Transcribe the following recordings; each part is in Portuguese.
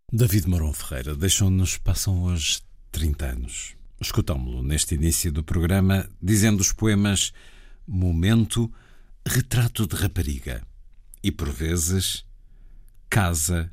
David Mourão Ferreira deixou-nos, passam hoje 30 anos. Escutámo-lo neste início do programa dizendo os poemas Momento, Retrato de Rapariga e, por vezes, Casa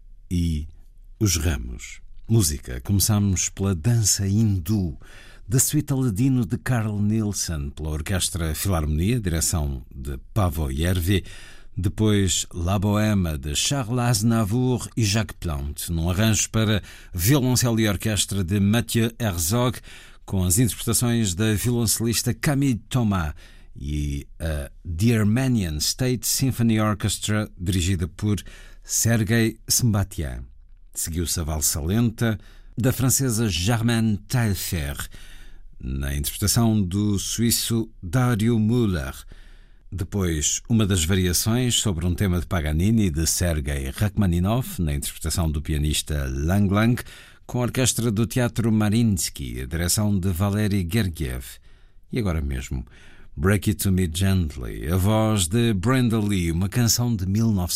e Os Ramos. Música. Começamos pela Dança Hindu, da Suite Aladino de Carl Nielsen, pela Orquestra Filarmonia, direção de Pavo Järvi. Depois, La Bohème, de Charles Aznavour e Jacques Plante, num arranjo para violoncelo e orquestra de Mathieu Herzog, com as interpretações da violoncelista Camille Thomas e a The Armenian State Symphony Orchestra, dirigida por Sergei Sembatian. Seguiu-se a valsa lenta da francesa Germaine Taillefer, na interpretação do suíço Dario Müller. Depois, uma das variações sobre um tema de Paganini de Sergei Rachmaninoff, na interpretação do pianista Lang Lang, com a orquestra do Teatro Mariinsky, a direção de Valery Gergiev. E agora mesmo, Break It To Me Gently, a voz de Brenda Lee, uma canção de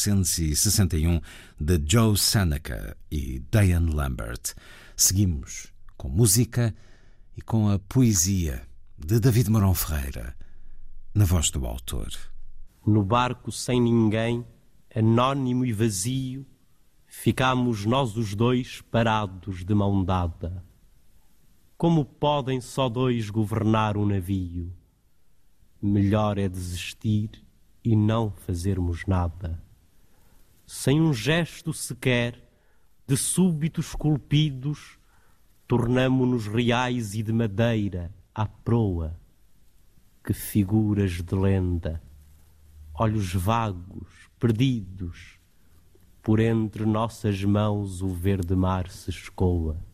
1961 de Joe Seneca e Diane Lambert. Seguimos com música e com a poesia de David Mourão Ferreira, na voz do autor. No barco sem ninguém, anónimo e vazio, ficámos nós os dois parados de mão dada. Como podem só dois governar um navio? Melhor é desistir e não fazermos nada. Sem um gesto sequer, de súbitos esculpidos, tornamo-nos reais e de madeira à proa. Que figuras de lenda, olhos vagos, perdidos, por entre nossas mãos o verde mar se escoa.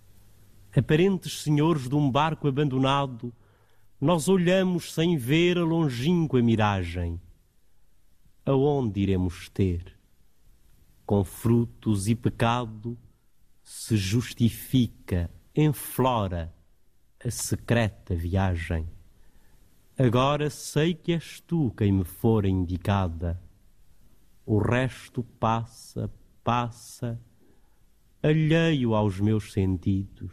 Aparentes senhores de um barco abandonado, nós olhamos sem ver a longínqua miragem. Aonde iremos ter? Com frutos e pecado se justifica, enflora a secreta viagem. Agora sei que és tu quem me fora indicada. O resto passa, passa, alheio aos meus sentidos,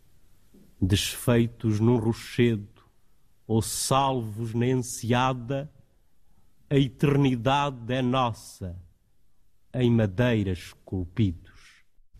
desfeitos num rochedo ou salvos na enseada, a eternidade é nossa, em madeira esculpidos.